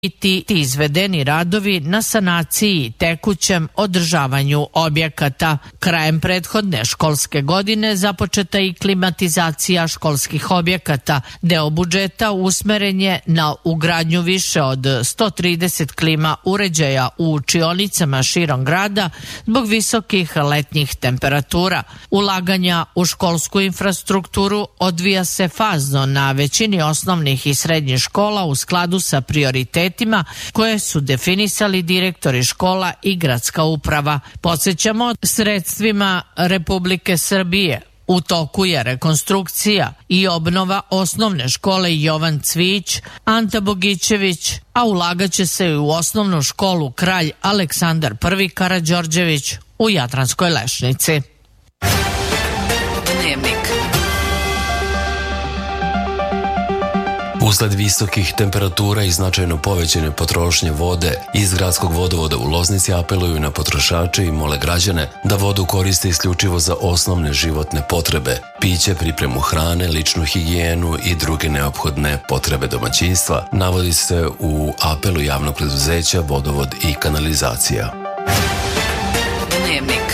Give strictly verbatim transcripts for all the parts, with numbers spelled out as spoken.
biti izvedeni radovi na sanaciji i tekućem održavanju objekata. Krajem prethodne školske godine započeta i klimatizacija školskih objekata. Deo budžeta usmeren je na ugradnju više od sto trideset klima uređaja u učionicama širom grada zbog visokih letnjih temperatura. Ulaganja u školsku infrastrukturu odvija se fazno na većini osnovnih i srednjih škola u skladu sa prioritetima koje su definisali direktori škola i gradska uprava. Podsećamo, sredstvima Republike Srbije u toku je rekonstrukcija i obnova osnovne škole Jovan Cvijić, Anta Bogićević, a ulagaće se i u osnovnu školu Kralj Aleksandar Prvi Karađorđević u Jadranskoj Lešnici. Dnevnik. Usled visokih temperatura i značajno povećane potrošnje vode iz gradskog vodovoda u Loznici apeluju na potrošače i mole građane da vodu koriste isključivo za osnovne životne potrebe, piće, pripremu hrane, ličnu higijenu i druge neophodne potrebe domaćinstva, navodi se u apelu javnog preduzeća Vodovod i kanalizacija. Dnevnik.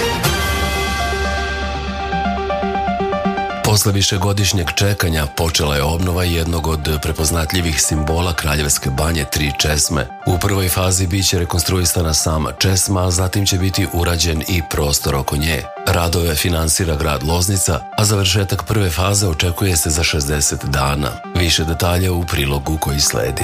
Posle višegodišnjeg čekanja počela je obnova jednog od prepoznatljivih simbola Kraljevske banje, Tri česme. U prvoj fazi biće rekonstruisana sama česma, a zatim će biti urađen i prostor oko nje. Radove finansira grad Loznica, a završetak prve faze očekuje se za šezdeset dana. Više detalja u prilogu koji sledi.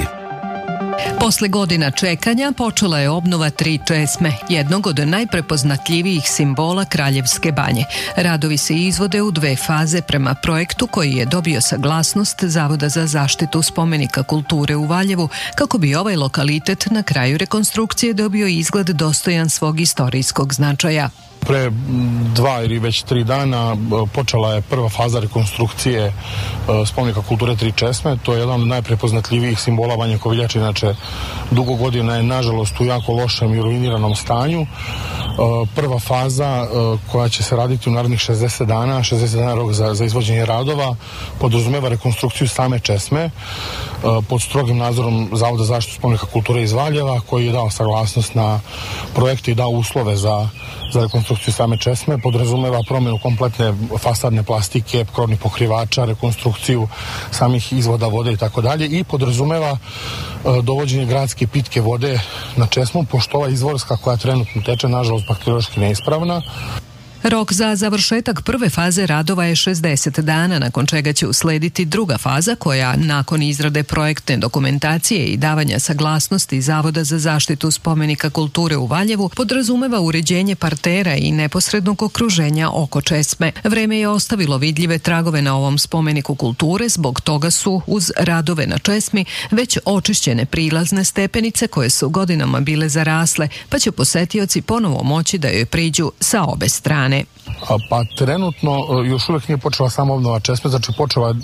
Posle godina čekanja počela je obnova Tri česme, jednog od najprepoznatljivijih simbola Kraljevske banje. Radovi se izvode u dve faze prema projektu koji je dobio saglasnost Zavoda za zaštitu spomenika kulture u Valjevu, kako bi ovaj lokalitet na kraju rekonstrukcije dobio izgled dostojan svog istorijskog značaja. Pre dva ili već tri dana počela je prva faza rekonstrukcije spomenika kulture Tri česme. To je jedan od najprepoznatljivijih simbola Banje Koviljače. Inače, dugo godina je nažalost u jako lošem i ruiniranom stanju. Prva faza koja će se raditi u narednih šezdeset dana, šezdeset dana rok za, za izvođenje radova, podrazumeva rekonstrukciju same česme pod strogim nadzorom Zavoda za zaštitu spomenika kulture iz Valjeva, koji je dao saglasnost na projekte i dao uslove za, za rekonstrukciju same česme. Podrazumeva promjenu kompletne fasadne plastike, krovnih pokrivača, rekonstrukciju samih izvoda vode i tako dalje, i podrazumeva dovođenje gradske pitke vode na česmu, pošto ova izvorska koja trenutno teče, nažalost, bakteriološki neispravna. Rok za završetak prve faze radova je šezdeset dana, nakon čega će uslediti druga faza koja, nakon izrade projektne dokumentacije i davanja saglasnosti Zavoda za zaštitu spomenika kulture u Valjevu, podrazumeva uređenje partera i neposrednog okruženja oko česme. Vreme je ostavilo vidljive tragove na ovom spomeniku kulture, zbog toga su uz radove na česmi već očišćene prilazne stepenice koje su godinama bile zarasle, pa će posetioci ponovo moći da joj priđu sa obe strane. Pa trenutno još uvijek nije počela sama obnova česme, znači počela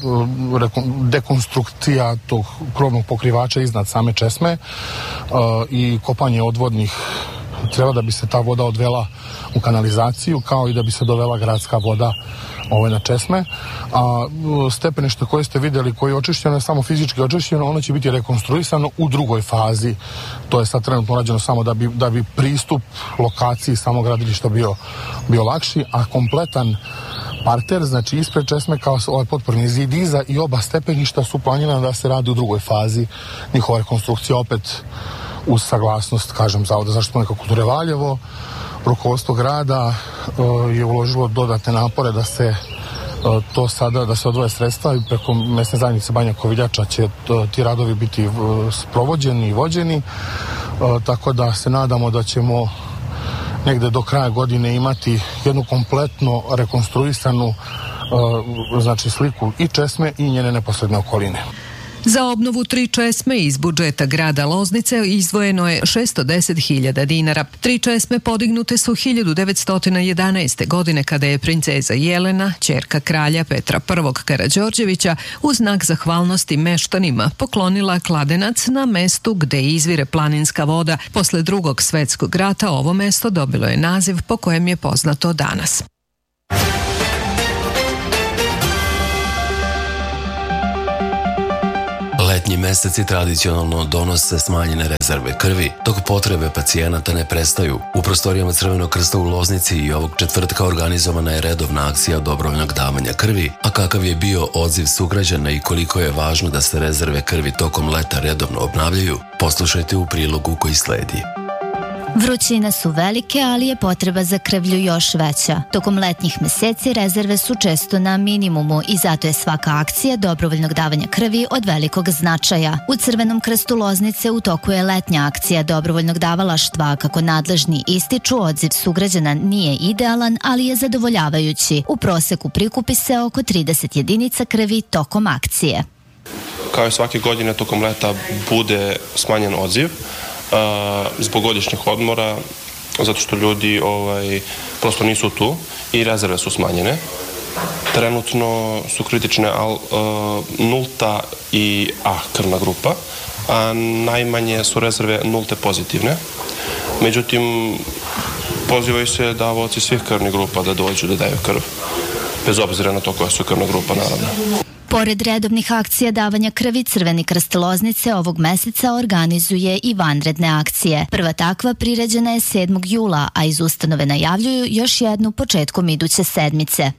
dekonstrukcija tog krovnog pokrivača iznad same česme i kopanje odvodnih. Treba da bi se ta voda odvela u kanalizaciju, kao i da bi se dovela gradska voda ove na česme, a stepenište koje ste vidjeli, koje je očišćeno, je samo fizički očišćeno, ono će biti rekonstruisano u drugoj fazi. To je sad trenutno rađeno samo da bi, da bi pristup lokaciji samog gradilišta bio, bio lakši, a kompletan parter, znači ispred česme, kao ovaj potporni zid iza i oba stepeništa su planirana da se radi u drugoj fazi. Njihova rekonstrukcija opet uz saglasnost, kažem, Zavoda za zaštitu spomenika kulture Valjevo. Rukovodstvo grada uh, je uložilo dodatne napore da se uh, to sada, da se odvoje sredstva, i preko mesne zajednice Banja Koviljača će to, ti radovi biti uh, sprovođeni i vođeni, uh, tako da se nadamo da ćemo negde do kraja godine imati jednu kompletno rekonstruisanu uh, znači sliku i česme i njene neposredne okoline. Za obnovu Tri česme iz budžeta grada Loznice izdvojeno je šesto deset hiljada dinara. Tri česme podignute su hiljadu devetsto jedanaeste. godine kada je princeza Jelena, ćerka kralja Petra Prvog Karađorđevića, uz znak zahvalnosti meštanima poklonila kladenac na mestu gde izvire planinska voda. Posle Drugog svetskog rata ovo mesto dobilo je naziv po kojem je poznato danas. Letnji meseci tradicionalno donose smanjene rezerve krvi, dok potrebe pacijenata ne prestaju. U prostorijama Crvenog krsta u Loznici i ovog četvrtka organizovana je redovna akcija dobrovoljnog davanja krvi, a kakav je bio odziv sugrađana i koliko je važno da se rezerve krvi tokom leta redovno obnavljaju, poslušajte u prilogu koji sledi. Vrućine su velike, ali je potreba za krvlju još veća. Tokom letnjih meseci rezerve su često na minimumu i zato je svaka akcija dobrovoljnog davanja krvi od velikog značaja. U Crvenom krstu Loznice u toku je letnja akcija dobrovoljnog davalaštva, kako nadležni ističu, odziv sugrađana nije idealan, ali je zadovoljavajući. U proseku prikupi se oko trideset jedinica krvi tokom akcije. Kao i svake godine tokom leta bude smanjen odziv zbog godišnjih odmora, zato što ljudi ovaj, prosto nisu tu i rezerve su smanjene. Trenutno su kritične al, uh, nulta i A krvna grupa, a najmanje su rezerve nulte pozitivne. Međutim, pozivaju se davaoci svih krvnih grupa da dođu da daju krv, bez obzira na to koja su krvna grupa, naravno. Pored redovnih akcija davanja krvi, Crveni krst Loznice ovog meseca organizuje i vanredne akcije. Prva takva priređena je sedmog jula, a iz ustanove najavljuju još jednu početkom iduće sedmice.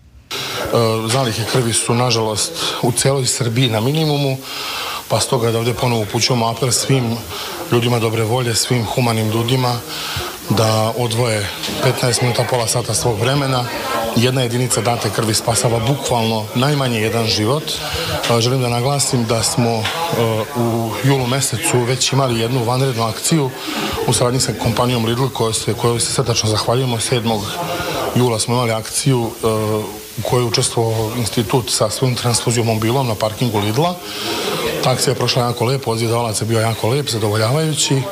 Zalihe krvi su, nažalost, u celoj Srbiji na minimumu, pa stoga da ovdje ponovo upućujemo apel svim ljudima dobre volje, svim humanim ljudima da odvoje petnaest minuta, pola sata svog vremena. Jedna jedinica date krvi spasava bukvalno najmanje jedan život. Želim da naglasim da smo u julu mesecu već imali jednu vanrednu akciju u saradnji sa kompanijom Lidl, kojoj se, kojoj se srdačno zahvaljujemo. sedmog jula smo imali akciju u kojoj je učestvovao institut sa svojim transfuzijom mobilom na parkingu Lidla. Ta akcija je prošla jako lepo, odziv davalaca je bio jako lep, zadovoljavajući.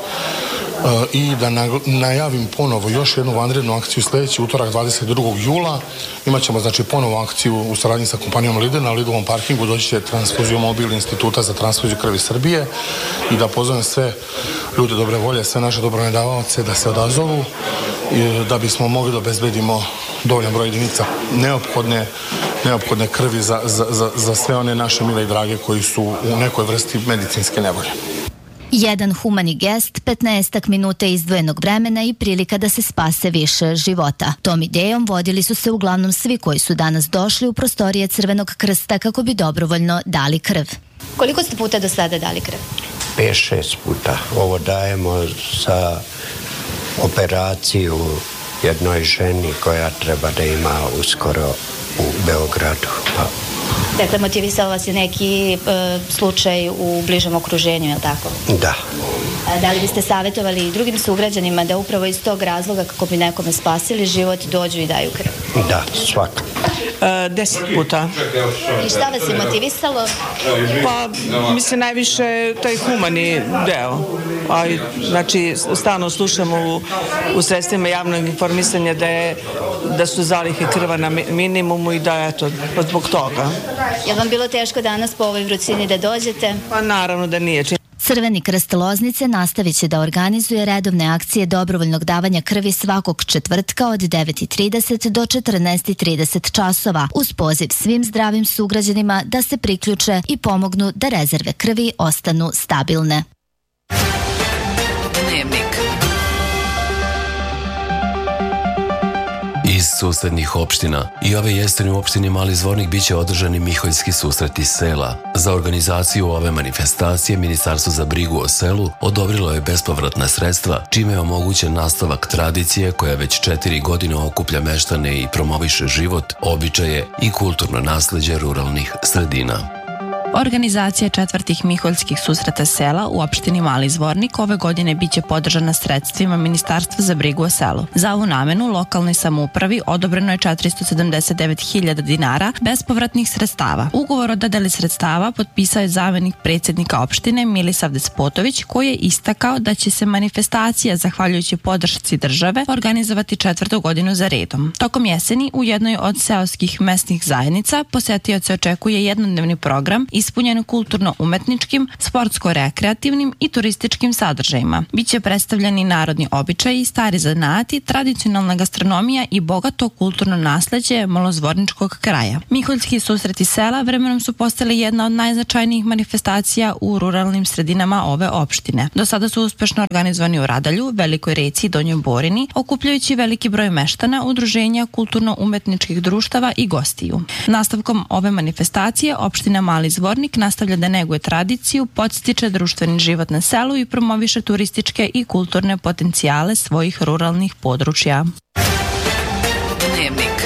I da najavim ponovo još jednu vanrednu akciju sljedeći utorak dvadeset drugog jula. Imaćemo znači ponovo akciju u saradnji sa kompanijom Lidl. Na Lidlovom parkingu doći će transfuziju mobil instituta za transfuziju krvi Srbije i da pozovem sve ljude dobre volje, sve naše dobrovoljne davaoce da se odazovu da bismo mogli da obezbedimo dovoljan broj jedinica neophodne, neophodne krvi za, za, za, za sve one naše mile i drage koji su u nekoj vrsti medicinske nevolje. Jedan humani gest, petnaestak minuta izdvojenog vremena i prilika da se spase više života. Tom idejom vodili su se uglavnom svi koji su danas došli u prostorije Crvenog krsta kako bi dobrovoljno dali krv. Koliko ste puta do sada dali krv? pet šest puta. Ovo dajemo za operaciju jednoj ženi koja treba da ima uskoro u Beogradu. Pa. Dakle, motivisao vas je neki e, slučaj u bližem okruženju, je li tako? Da. A da li biste savjetovali i drugim sugrađanima da upravo iz tog razloga kako bi nekome spasili život dođu i daju krv? Da, svakako. E, deset puta. I šta vas je motivisalo? Pa, mislim, najviše taj humani deo. A, znači, stalno slušamo u, u sredstvima javnog informisanja da, je, da su zalihe krva na minimumu i da, eto, zbog toga. Je li vam bilo teško danas po ovoj vrućini da dođete? Pa naravno da nije. Crveni krst Loznice nastavit će da organizuje redovne akcije dobrovoljnog davanja krvi svakog četvrtka od devet i trideset do četrnaest i trideset časova uz poziv svim zdravim sugrađanima da se priključe i pomognu da rezerve krvi ostanu stabilne. Dnevnik. Iz susednih opština i ove jeseni u opštini Mali Zvornik biće održani Miholjski susreti sela. Za organizaciju ove manifestacije Ministarstvo za brigu o selu odobrilo je bespovratna sredstva, čime je omogućen nastavak tradicije koja već četiri godine okuplja meštane i promoviše život, običaje i kulturno nasleđe ruralnih sredina. Organizacija četvrtih Miholjskih susreta sela u opštini Mali Zvornik ove godine biće podržana sredstvima Ministarstva za brigu o selu. Za ovu namenu lokalnoj samoupravi odobreno je četiristo sedamdeset devet hiljada dinara bespovratnih sredstava. Ugovor o dodeli sredstava potpisao je zamenik predsjednika opštine Milisav Despotović, koji je istakao da će se manifestacija zahvaljujući podršci države organizovati četvrtu godinu za redom. Tokom jeseni u jednoj od seoskih mesnih zajednica posetioce očekuje jednodnevni program ispunjen kulturno-umetničkim, sportsko-rekreativnim i turističkim sadržajima. Biće predstavljeni narodni običaji, stari zanati, tradicionalna gastronomija i bogato kulturno nasleđe malozvorničkog kraja. Miholjski susreti sela vremenom su postali jedna od najznačajnijih manifestacija u ruralnim sredinama ove opštine. Do sada su uspešno organizovani u Radalju, Velikoj Reci i Donjoj Borini, okupljajući veliki broj meštana, udruženja, kulturno-umetničkih društava i gostiju. Nastavkom ove manifestacije, opština Mali Zvornik nastavlja da neguje tradiciju, podstiče društveni život na selu i promoviše turističke i kulturne potencijale svojih ruralnih područja. Dnevnik.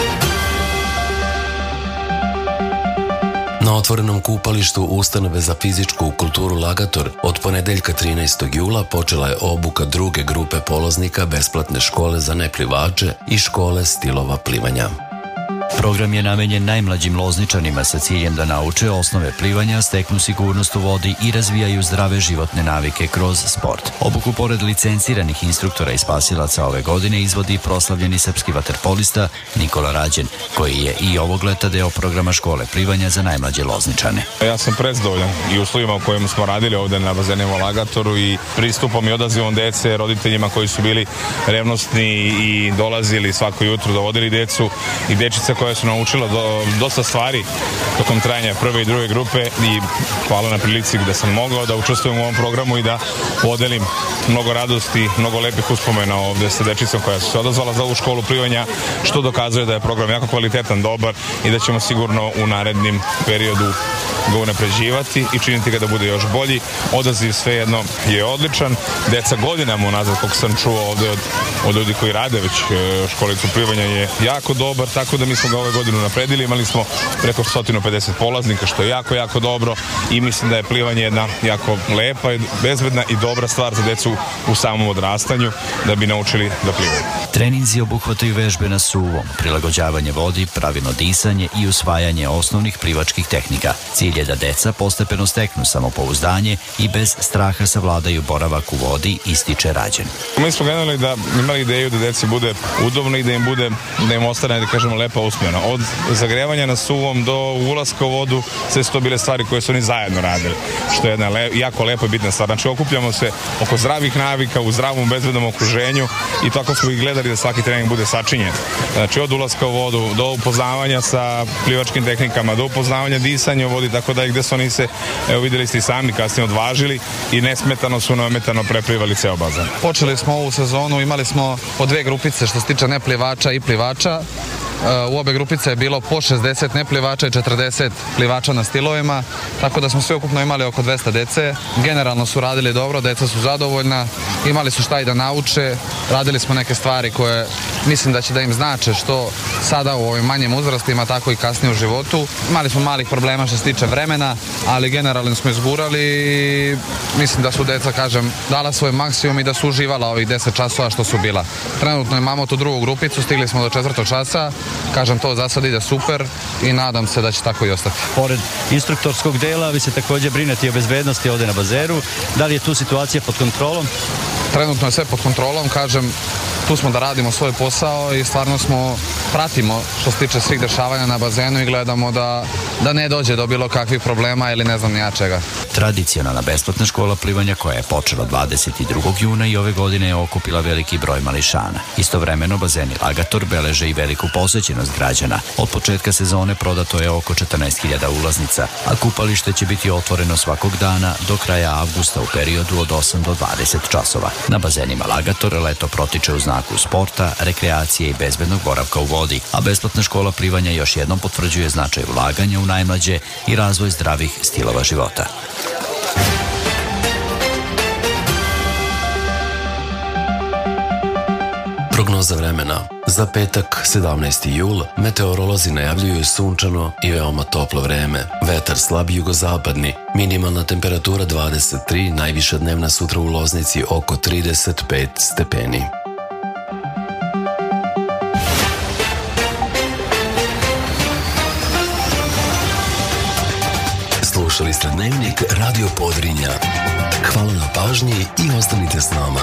Na otvorenom kupalištu Ustanove za fizičku kulturu Lagator od ponedeljka trinaestog jula počela je obuka druge grupe polaznika besplatne škole za neplivače i škole stilova plivanja. Program je namenjen najmlađim lozničanima sa ciljem da nauče osnove plivanja, steknu sigurnost u vodi i razvijaju zdrave životne navike kroz sport. Obuku pored licenciranih instruktora i spasilaca ove godine izvodi proslavljeni srpski vaterpolista Nikola Rađen, koji je i ovog leta deo programa škole plivanja za najmlađe lozničane. Ja sam prezadovoljan i uslovima u kojima smo radili ovde na bazenima u Lagatoru i pristupom i odazivom dece, roditeljima koji su bili revnosni i dolazili svako jutro, dovodili decu i dečica koja su naučila do, dosta stvari tokom trajanja prve i druge grupe i hvala na prilici da sam mogao da učestvujem u ovom programu i da podelim mnogo radosti, mnogo lepih uspomena ovde sa dečicom koja su se odazvala za ovu školu plivanja, što dokazuje da je program jako kvalitetan, dobar i da ćemo sigurno u narednim periodu ga unapređivati i činiti ga da bude još bolji. Odaziv svejedno je odličan. Deca godinama unazad, kako sam čuo ovde od, od ljudi koji rade već školicu plivanja, je jako dobar, tako da mi smo ga ove godine napredili. Imali smo preko sto pedeset polaznika, što je jako, jako dobro i mislim da je plivanje jedna jako lepa, bezbedna i dobra stvar za decu u samom odrastanju da bi naučili da plivaju. Treninzi obuhvataju vežbe na suvom, prilagođavanje vodi, pravilno disanje i usvajanje osnovnih plivačkih tehnika. Cilj je da deca postepeno steknu samopouzdanje i bez straha savladaju boravak u vodi, ističe Rađen. Mi smo gledali da imali ideju da deci bude udobno i da im bude, da im ostane, da kažemo, lepa usmena. Od zagrevanja na suvom do ulaska u vodu, sve su to bile stvari koje su oni zajedno radili, što je jedna le, jako lepa i bitna stvar. Znači, okupljamo se oko zdravih navika, u zdravom, bezbednom okruženju i tako smo ih gledali da svaki trening bude sačinjen. Znači, od ulaska u vodu do upoznavanja sa plivačkim tehnikama, do upoznavanja disanja u vodi, tako da i gde su oni se, evo videli ste i sami, kasnije odvažili i nesmetano su neometano preplivali ceo bazen. Počeli smo ovu sezonu, imali smo po dve grupice što se tiče neplivača i plivača. U obe grupice je bilo po šezdeset neplivača i četrdeset plivača na stilovima, tako da smo sve ukupno imali oko dvesta dece. Generalno su radili dobro, deca su zadovoljna, imali su šta i da nauče, radili smo neke stvari koje mislim da će da im znače što sada u ovim manjim uzrastima, tako i kasnije u životu. Imali smo malih problema što se tiče vremena, ali generalno smo izgurali i mislim da su deca, kažem, dala svoj maksimum i da su uživala ovih deset časova što su bila. Trenutno imamo tu drugu grupicu, stigli smo do četvrtog časa. Kažem, to za sad ide super i nadam se da će tako i ostati. Pored instruktorskog dela, vi se također brinete i o bezbednosti ovde na bazeru. Da li je tu situacija pod kontrolom? Trenutno je sve pod kontrolom, kažem, tu smo da radimo svoj posao i stvarno smo, pratimo što se tiče svih dešavanja na bazenu i gledamo da, da ne dođe do bilo kakvih problema ili ne znam ni ja čega. Tradicionalna besplatna škola plivanja koja je počela dvadeset drugog juna i ove godine je okupila veliki broj mališana. Istovremeno bazeni Lagator beleže i veliku posećenost građana. Od početka sezone prodato je oko četrnaest hiljada ulaznica, a kupalište će biti otvoreno svakog dana do kraja avgusta u periodu od osam do dvadeset časova. Na bazenima Lagator leto protiče u znaku sporta, rekreacije i bezbednog boravka u vodi, a besplatna škola plivanja još jednom potvrđuje značaj ulaganja u najmlađe i razvoj zdravih stilova života. Prognoza vremena. Za petak, sedamnaesti jul, meteorolozi najavljuju sunčano i veoma toplo vreme. Vetar slab jugozapadni, minimalna temperatura dvadeset tri, najviša dnevna sutra u Loznici oko trideset pet stepeni. Slušali ste Dnevnik Radio Podrinja. Hvala na pažnji i ostanite s nama.